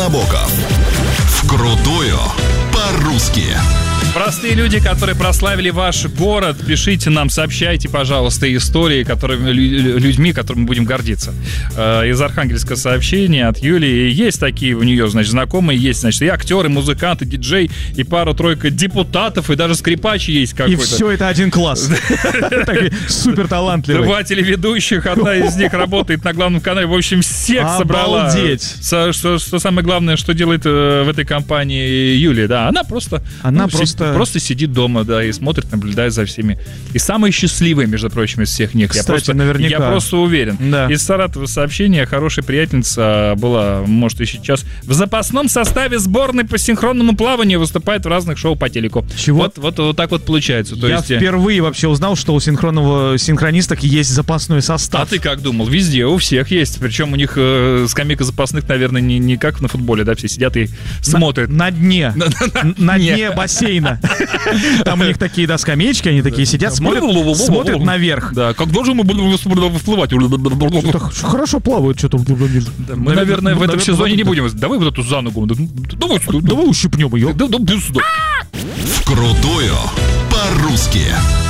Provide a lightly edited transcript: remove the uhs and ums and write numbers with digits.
Набоков. Вкрутую по-русски. Простые люди, которые прославили ваш город, пишите нам, сообщайте, пожалуйста, истории, людьми, которыми будем гордиться. Из Архангельска сообщение от Юлии. Есть такие у нее, значит, знакомые, есть, значит, и актеры, и музыканты, и диджей, и пару-тройка депутатов, и даже скрипач есть какой-то. И все это один класс. Супер талантливый. Два телеведущих, одна из них работает на главном канале. В общем, всех собрала. Обалдеть. Что самое главное, что делает в этой компании Юлия, да, она просто сидит дома, да, и смотрит, наблюдает за всеми. И самая счастливая, между прочим, из всех них. Кстати, наверняка. Я просто уверен. Да. Из Саратова сообщение. Хорошая приятельница была, может, и сейчас в запасном составе сборной по синхронному плаванию, выступает в разных шоу по телеку. Чего? Вот так вот получается. То Я есть... впервые вообще узнал, что у синхронисток есть запасной состав. А ты как думал? Везде, у всех есть. Причем у них скамейка запасных, наверное, не как на футболе, да, все сидят и смотрят. На дне. На дне бассейна. Там у них такие, да, скамеечки, они такие сидят, смотрят наверх. Да, как должен мы будем всплывать? Хорошо плавают, что-то. Мы, наверное, в этом сезоне не будем. Давай вот эту за ногу. Давай ущипнем ее. Да, без сюда. Вкрутую по-русски.